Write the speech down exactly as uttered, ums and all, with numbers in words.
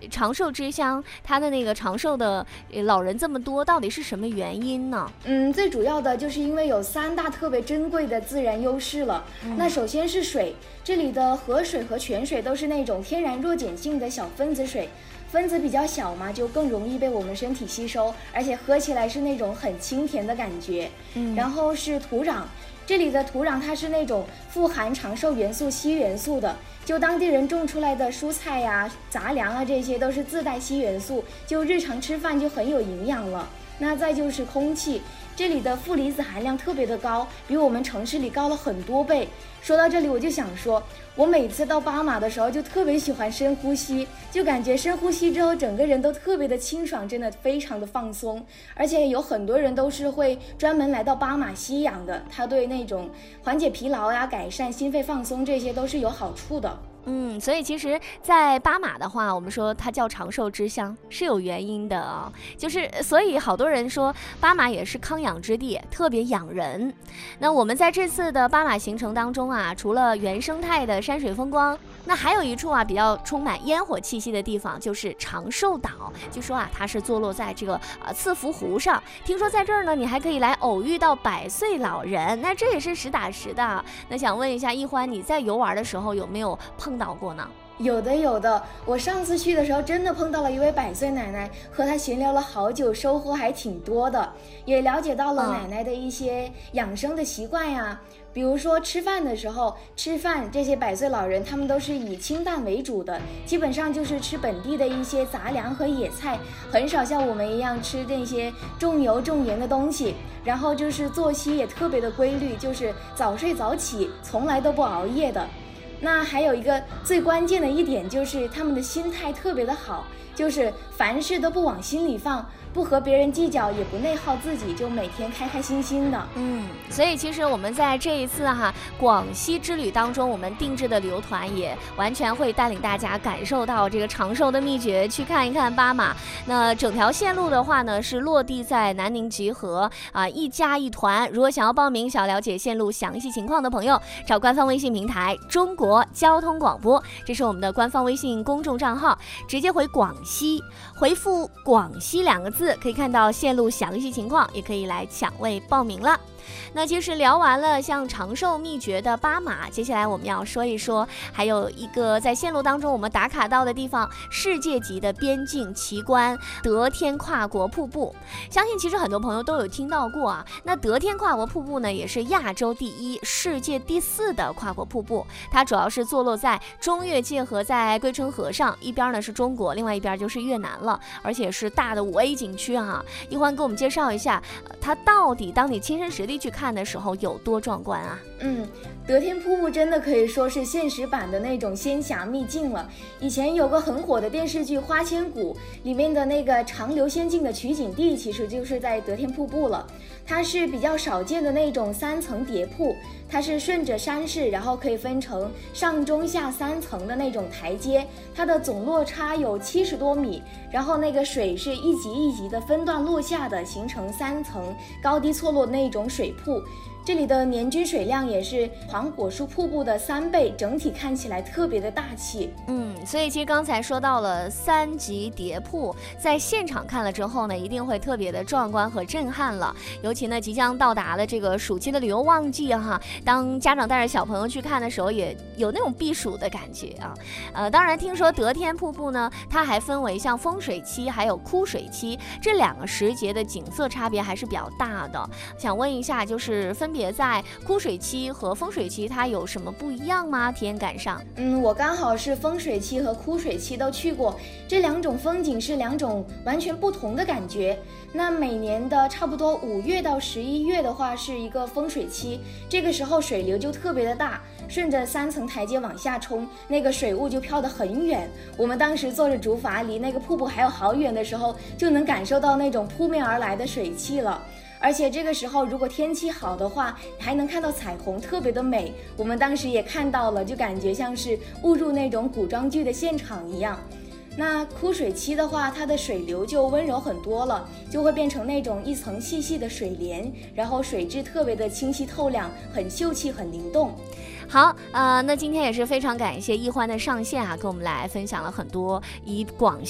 长寿之乡它的那个长寿的老人这么多，到底是什么原因呢？ 嗯，最主要的就是因为有三大特别珍贵的自然优势了。嗯、那首先是水，这里的河水和泉水都是那种天然弱碱性的小分子水，分子比较小嘛，就更容易被我们身体吸收，而且喝起来是那种很清甜的感觉。嗯，然后是土壤。这里的土壤它是那种富含长寿元素硒元素的，就当地人种出来的蔬菜呀、杂粮啊，这些都是自带硒元素，就日常吃饭就很有营养了。那再就是空气，这里的负离子含量特别的高，比我们城市里高了很多倍。说到这里我就想说，我每次到巴马的时候就特别喜欢深呼吸，就感觉深呼吸之后整个人都特别的清爽，真的非常的放松。而且有很多人都是会专门来到巴马吸氧的，它对那种缓解疲劳呀、改善心肺放松这些都是有好处的。 嗯，所以其实在巴马的话，我们说它叫长寿之乡是有原因的啊、哦，就是所以好多人说巴马也是康养之地，特别养人。那我们在这次的巴马行程当中啊，除了原生态的山水风光，那还有一处啊比较充满烟火气息的地方，就是长寿岛。据说啊它是坐落在这个呃赐福湖上，听说在这儿呢你还可以来偶遇到百岁老人，那这也是实打实的。那想问一下一欢，你在游玩的时候有没有碰到过呢？ 有的有的，我上次去的时候真的碰到了一位百岁奶奶，和她闲聊了好久，收获还挺多的，也了解到了奶奶的一些养生的习惯呀。嗯，比如说吃饭的时候，吃饭这些百岁老人他们都是以清淡为主的，基本上就是吃本地的一些杂粮和野菜，很少像我们一样吃那些重油重盐的东西。然后就是作息也特别的规律，就是早睡早起，从来都不熬夜的。那还有一个最关键的一点就是他们的心态特别的好，就是凡事都不往心里放，不和别人计较，也不内耗自己，就每天开开心心的。 嗯，所以其实我们在这一次哈广西之旅当中，我们定制的旅游团也完全会带领大家感受到这个长寿的秘诀，去看一看巴马。那整条线路的话呢，是落地在南宁集合啊，一家一团。如果想要报名、想要了解线路详细情况的朋友，找官方微信平台中国交通广播，这是我们的官方微信公众账号，直接回广西，回复广西两个字，可以看到线路详细情况，也可以来抢位报名了。那其实聊完了像长寿秘诀的巴马，接下来我们要说一说还有一个在线路当中我们打卡到的地方，世界级的边境奇观得天跨国瀑布。相信其实很多朋友都有听到过啊。那得天跨国瀑布呢，也是亚洲第一、世界第四的跨国瀑布，它主要是坐落在中越界河在归春河上，一边呢是中国，另外一边就是越南了，而且是大的五 A 景区啊。一欢给我们介绍一下、呃、它到底当你亲身实地去看的时候有多壮观啊。 嗯，得天瀑布真的可以说是现实版的那种仙侠秘境了。以前有个很火的电视剧《花千骨》里面的那个长流仙境的取景地，其实就是在得天瀑布了。它是比较少见的那种三层叠瀑，它是顺着山势，然后可以分成上中下三层的那种台阶，它的总落差有七十多米，然后那个水是一级一级的分段落下的，形成三层高低错落的那种水瀑。这里的年均水量也是黄果树瀑布的三倍，整体看起来特别的大气。 嗯，所以其实刚才说到了三级叠瀑，在现场看了之后呢，一定会特别的壮观和震撼了。尤其呢，即将到达了这个暑期的旅游旺季哈，当家长带着小朋友去看的时候，也有那种避暑的感觉啊。呃，当然听说得天瀑布呢，它还分为像丰水期还有枯水期这两个时节的景色差别还是比较大的。想问一下，就是分别在枯水期和丰水期它有什么不一样吗？体验感上？ 嗯，我刚好是丰水期和枯水期都去过，这两种风景是两种完全不同的感觉。那每年的差不多五月到十一月的话是一个丰水期，这个时候水流就特别的大，顺着三层台阶往下冲，那个水雾就飘得很远。我们当时坐着竹筏离那个瀑布还有好远的时候，就能感受到那种扑面而来的水汽了。而且这个时候如果天气好的话，还能看到彩虹，特别的美。我们当时也看到了，就感觉像是误入那种古装剧的现场一样。那枯水期的话，它的水流就温柔很多了，就会变成那种一层细细的水帘，然后水质特别的清晰透亮，很秀气，很灵动。 好，呃，那今天也是非常感谢易欢的上线啊，跟我们来分享了很多以广西